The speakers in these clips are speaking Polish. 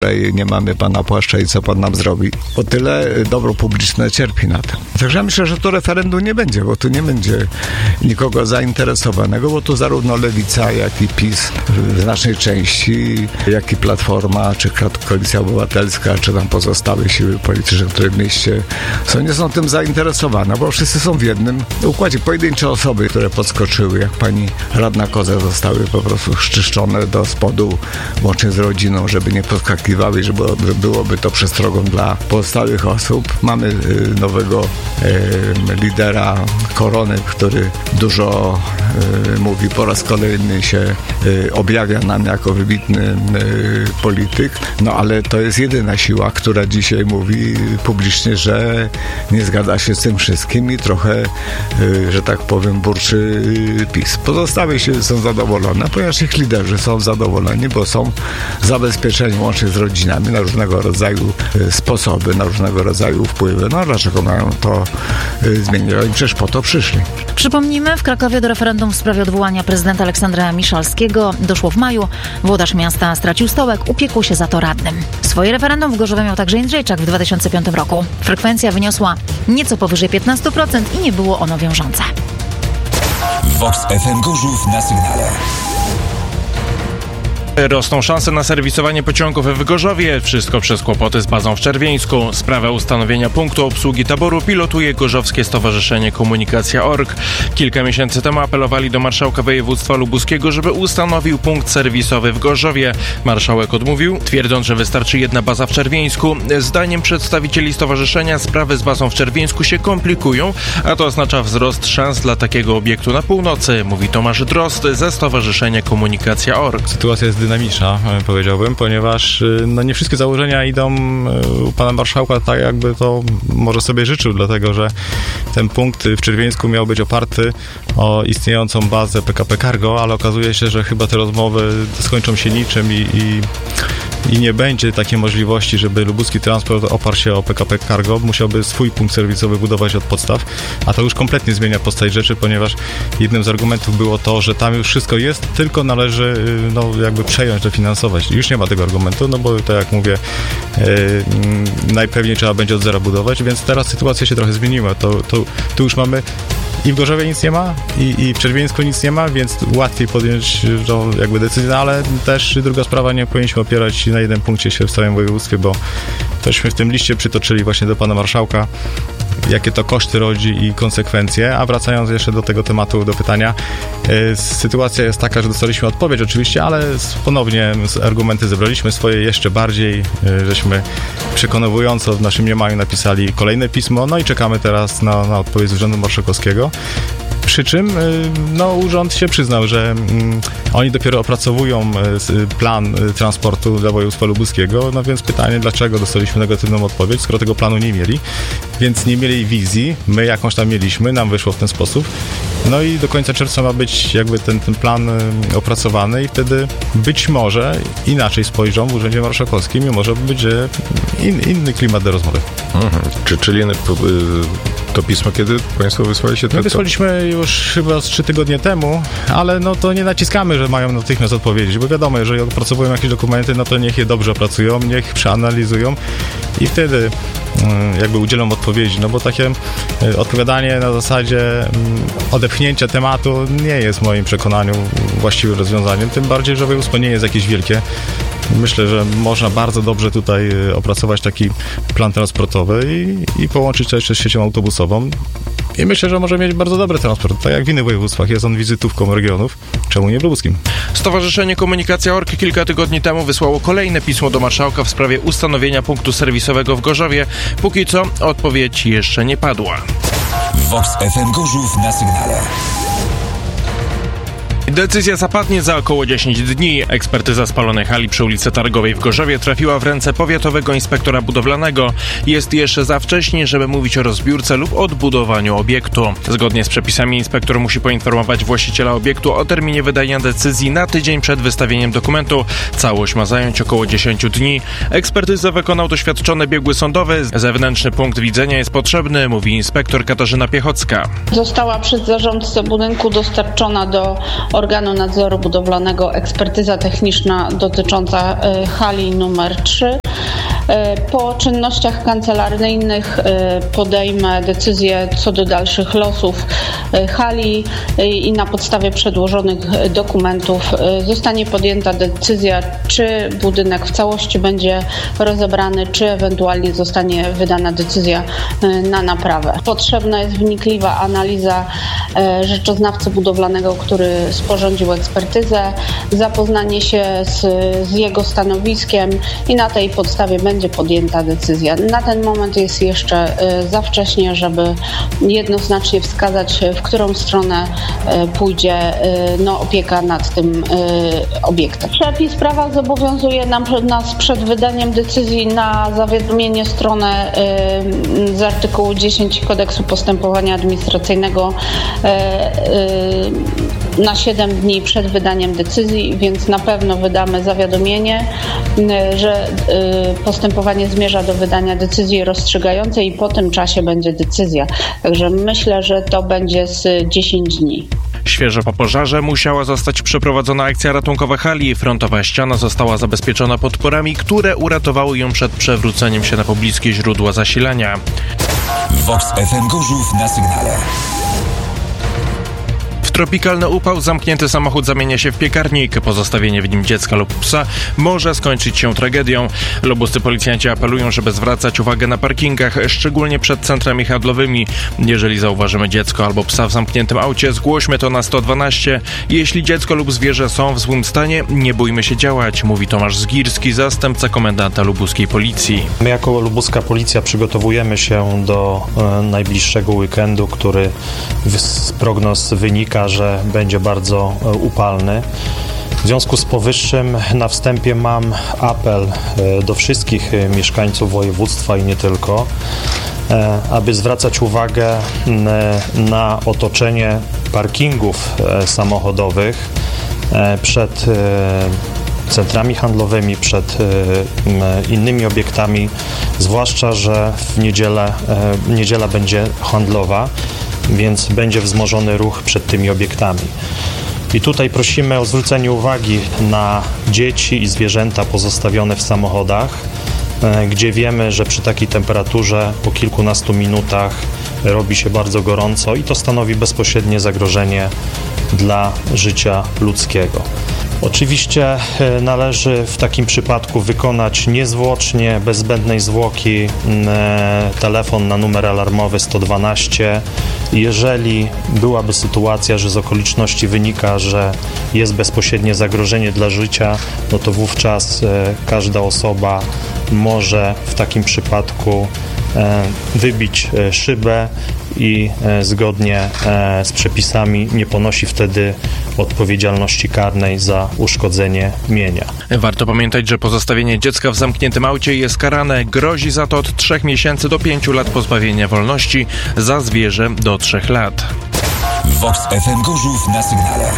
nie mamy pana płaszcza i co pan nam zrobi. O tyle dobro publiczne cierpi na tym. Także ja myślę, że to referendum nie będzie, bo tu nie będzie nikogo zainteresowanego, bo tu zarówno Lewica, jak i PiS w znacznej części, jak i Platforma, czy Koalicja Obywatelska, czy tam pozostałe siły polityczne, które w mieście nie są tym zainteresowane, bo wszyscy są w jednym układzie. Pojedyncze osoby, które podskoczyły, jak pani radna Koza, zostały po prostu szczyszczone do spodu, łącznie z rodziną, żeby nie podskakiwały, żeby byłoby to przestrogą dla pozostałych osób. Mamy nowego lidera Korony, który dużo mówi, po raz kolejny się objawia nam jako wybitny polityk, ale to jest jedyna siła, która dzisiaj mówi publicznie, że nie zgadza się z tym wszystkim i trochę, że tak powiem, burczy PiS. Pozostałe siły są zadowolone, ponieważ ich liderzy są zadowoleni, bo są zabezpieczeni łącznie z rodzinami na różnego rodzaju sposoby, na różnego rodzaju wpływy. Dlaczego mają to zmienić? Oni przecież po to przyszli. Przypomnijmy, w Krakowie do referendum w sprawie odwołania prezydenta Aleksandra Miszalskiego doszło w maju. Włodarz miasta stracił stołek, upiekł się za to radnym. Swoje referendum w Gorzowie miał także Jędrzejczak w 2005 roku. Frekwencja wyniosła nieco powyżej 15% i nie było ono wiążące. Vox FM Gorzów na sygnale. Rosną szanse na serwisowanie pociągów w Gorzowie. Wszystko przez kłopoty z bazą w Czerwieńsku. Sprawę ustanowienia punktu obsługi taboru pilotuje Gorzowskie Stowarzyszenie Komunikacja.org. Kilka miesięcy temu apelowali do marszałka województwa lubuskiego, żeby ustanowił punkt serwisowy w Gorzowie. Marszałek odmówił, twierdząc, że wystarczy jedna baza w Czerwieńsku. Zdaniem przedstawicieli stowarzyszenia sprawy z bazą w Czerwieńsku się komplikują, a to oznacza wzrost szans dla takiego obiektu na północy, mówi Tomasz Drozd ze Stowarzyszenia Komunikacja.org. Sytuacja jest dynamiczna, powiedziałbym, ponieważ nie wszystkie założenia idą u pana marszałka tak, jakby to może sobie życzył, dlatego że ten punkt w Czerwieńsku miał być oparty o istniejącą bazę PKP Cargo, ale okazuje się, że chyba te rozmowy skończą się niczym i nie będzie takiej możliwości, żeby lubuski transport oparł się o PKP Cargo, musiałby swój punkt serwisowy budować od podstaw, a to już kompletnie zmienia postać rzeczy, ponieważ jednym z argumentów było to, że tam już wszystko jest, tylko należy jakby przejąć, dofinansować. Już nie ma tego argumentu, bo tak jak mówię, najpewniej trzeba będzie od zera budować, więc teraz sytuacja się trochę zmieniła. Tu już mamy i w Gorzowie nic nie ma, i w Czerwieńsku nic nie ma, więc łatwiej podjąć jakby decyzję, ale też druga sprawa, nie powinniśmy opierać na jednym punkcie się w całym województwie, bo tośmy w tym liście przytoczyli właśnie do pana marszałka, jakie to koszty rodzi i konsekwencje, a wracając jeszcze do tego tematu, do pytania, sytuacja jest taka, że dostaliśmy odpowiedź oczywiście, ale ponownie argumenty zebraliśmy swoje jeszcze bardziej, żeśmy przekonująco w naszym mniemaniu napisali kolejne pismo, i czekamy teraz na odpowiedź z Urzędu Marszałkowskiego. Przy czym urząd się przyznał, że oni dopiero opracowują plan transportu dla województwa lubuskiego, więc pytanie, dlaczego dostaliśmy negatywną odpowiedź, skoro tego planu nie mieli, więc nie mieli wizji, my jakąś tam mieliśmy, nam wyszło w ten sposób, i do końca czerwca ma być jakby ten plan opracowany i wtedy być może inaczej spojrzą w Urzędzie Marszałkowskim i może być inny klimat do rozmowy. Czyli to pismo kiedy państwo wysłaliście? My wysłaliśmy już chyba z 3 tygodnie temu, ale to nie naciskamy, że mają natychmiast odpowiedzieć, bo wiadomo, jeżeli opracowują jakieś dokumenty, to niech je dobrze opracują, niech przeanalizują i wtedy jakby udzielą odpowiedzi, bo takie odpowiadanie na zasadzie odepchnięcia tematu nie jest w moim przekonaniu właściwym rozwiązaniem, tym bardziej, że województwo nie jest jakieś wielkie. Myślę, że można bardzo dobrze tutaj opracować taki plan transportowy i połączyć to jeszcze z siecią autobusową. I myślę, że może mieć bardzo dobry transport, tak jak w innych województwach. Jest on wizytówką regionów, czemu nie w lubuskim. Stowarzyszenie Komunikacja.org kilka tygodni temu wysłało kolejne pismo do marszałka w sprawie ustanowienia punktu serwisowego w Gorzowie. Póki co odpowiedź jeszcze nie padła. Vox FM Gorzów na sygnale. Decyzja zapadnie za około 10 dni. Ekspertyza spalonej hali przy ulicy Targowej w Gorzowie trafiła w ręce powiatowego inspektora budowlanego. Jest jeszcze za wcześnie, żeby mówić o rozbiórce lub odbudowaniu obiektu. Zgodnie z przepisami inspektor musi poinformować właściciela obiektu o terminie wydania decyzji na tydzień przed wystawieniem dokumentu. Całość ma zająć około 10 dni. Ekspertyzę wykonał doświadczony biegły sądowy. Zewnętrzny punkt widzenia jest potrzebny, mówi inspektor Katarzyna Piechocka. Została przez zarządcę budynku dostarczona do organu nadzoru budowlanego ekspertyza techniczna dotycząca hali numer 3. Po czynnościach kancelaryjnych podejmę decyzję co do dalszych losów hali i na podstawie przedłożonych dokumentów zostanie podjęta decyzja, czy budynek w całości będzie rozebrany, czy ewentualnie zostanie wydana decyzja na naprawę. Potrzebna jest wnikliwa analiza rzeczoznawcy budowlanego, który sporządził ekspertyzę, zapoznanie się z jego stanowiskiem i na tej podstawie będzie podjęta decyzja. Na ten moment jest jeszcze za wcześnie, żeby jednoznacznie wskazać, w którą stronę pójdzie opieka nad tym obiektem. Przepis prawa zobowiązuje nas przed wydaniem decyzji na zawiadomienie stronę z artykułu 10 Kodeksu Postępowania Administracyjnego na 7 dni przed wydaniem decyzji, więc na pewno wydamy zawiadomienie, że postępowanie zmierza do wydania decyzji rozstrzygającej i po tym czasie będzie decyzja. Także myślę, że to będzie z 10 dni. Świeżo po pożarze musiała zostać przeprowadzona akcja ratunkowa hali. Frontowa ściana została zabezpieczona podporami, które uratowały ją przed przewróceniem się na pobliskie źródła zasilania. Vox FM Gorzów na sygnale. Tropikalny upał, zamknięty samochód zamienia się w piekarnik. Pozostawienie w nim dziecka lub psa może skończyć się tragedią. Lubuscy policjanci apelują, żeby zwracać uwagę na parkingach, szczególnie przed centrami handlowymi. Jeżeli zauważymy dziecko albo psa w zamkniętym aucie, zgłośmy to na 112. Jeśli dziecko lub zwierzę są w złym stanie, nie bójmy się działać, mówi Tomasz Zgirski, zastępca komendanta lubuskiej policji. My jako lubuska policja przygotowujemy się do najbliższego weekendu, który z prognoz wynika, że będzie bardzo upalny. W związku z powyższym na wstępie mam apel do wszystkich mieszkańców województwa i nie tylko, aby zwracać uwagę na otoczenie parkingów samochododowych przed centrami handlowymi, przed innymi obiektami, zwłaszcza, że w niedziela będzie handlowa, więc będzie wzmożony ruch przed tymi obiektami. I tutaj prosimy o zwrócenie uwagi na dzieci i zwierzęta pozostawione w samochodach, gdzie wiemy, że przy takiej temperaturze po kilkunastu minutach robi się bardzo gorąco i to stanowi bezpośrednie zagrożenie dla życia ludzkiego. Oczywiście należy w takim przypadku wykonać niezwłocznie, bez zbędnej zwłoki telefon na numer alarmowy 112. Jeżeli byłaby sytuacja, że z okoliczności wynika, że jest bezpośrednie zagrożenie dla życia, no to wówczas każda osoba może w takim przypadku wybić szybę i zgodnie z przepisami nie ponosi wtedy odpowiedzialności karnej za uszkodzenie mienia. Warto pamiętać, że pozostawienie dziecka w zamkniętym aucie jest karane. Grozi za to od 3 miesięcy do 5 lat pozbawienia wolności, za zwierzę do 3 lat. Vox FM Gorzów na sygnale.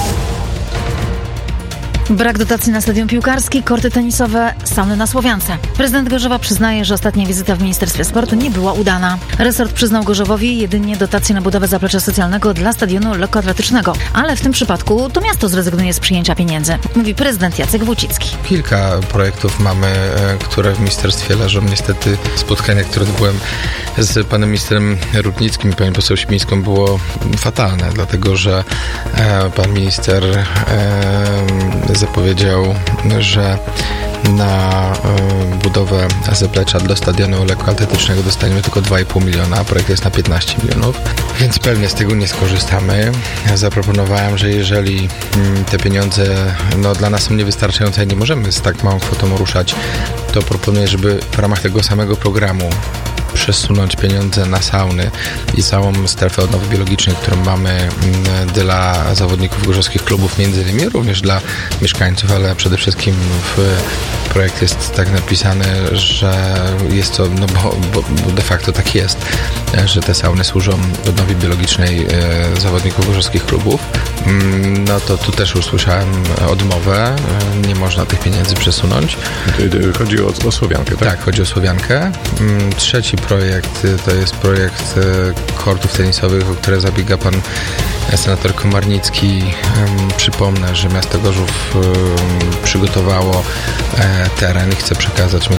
Brak dotacji na stadion piłkarski, korty tenisowe, sauny na Słowiance. Prezydent Gorzowa przyznaje, że ostatnia wizyta w Ministerstwie Sportu nie była udana. Resort przyznał Gorzowowi jedynie dotację na budowę zaplecza socjalnego dla stadionu lekkoatletycznego. Ale w tym przypadku to miasto zrezygnuje z przyjęcia pieniędzy, mówi prezydent Jacek Wójcicki. Kilka projektów mamy, które w ministerstwie leżą. Niestety spotkanie, które odbyłem z panem ministrem Rutnickim i panią poseł Simińską było fatalne, dlatego że pan minister zapowiedział, że na budowę zaplecza do stadionu lekkoatletycznego dostaniemy tylko 2,5 miliona, a projekt jest na 15 milionów, więc pewnie z tego nie skorzystamy. Zaproponowałem, że jeżeli te pieniądze dla nas są niewystarczające i nie możemy z tak małą kwotą ruszać, to proponuję, żeby w ramach tego samego programu przesunąć pieniądze na sauny i całą strefę odnowy biologicznej, którą mamy dla zawodników gorzowskich klubów, między innymi również dla mieszkańców, ale przede wszystkim projekt jest tak napisany, że jest to, bo de facto tak jest, że te sauny służą odnowie biologicznej zawodników gorzowskich klubów. No to tu też usłyszałem odmowę, nie można tych pieniędzy przesunąć. Chodzi o Słowiankę, tak? Tak, chodzi o Słowiankę. Trzeci projekt to jest projekt kortów tenisowych, o które zabiega pan senator Komarnicki. Przypomnę, że miasto Gorzów przygotowało teren i chce przekazać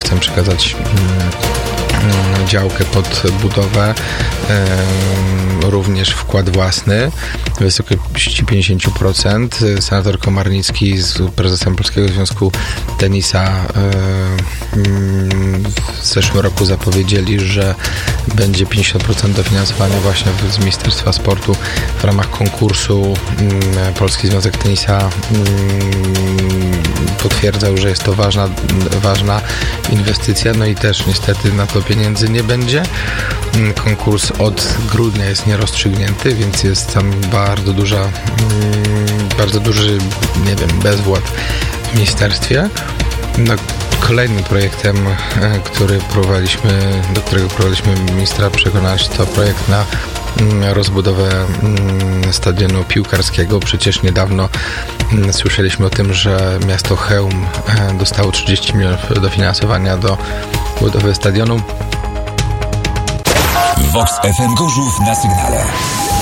działkę pod budowę, również wkład własny w wysokości 50%. Senator Komarnicki z prezesem Polskiego Związku Tenisa w zeszłym roku zapowiedzieli, że będzie 50% dofinansowania właśnie z Ministerstwa Sportu w ramach konkursu. Polski Związek Tenisa potwierdzał, że jest to ważna inwestycja, no i też niestety na to pieniędzy nie będzie. Konkurs od grudnia jest nierozstrzygnięty, więc jest tam bardzo duży, bezwład w ministerstwie. No, kolejnym projektem, do którego próbowaliśmy ministra przekonać, to projekt na rozbudowę stadionu piłkarskiego. Przecież niedawno słyszeliśmy o tym, że miasto Chełm dostało 30 milionów dofinansowania do budowy stadionu. Vox FM Gorzów na sygnale.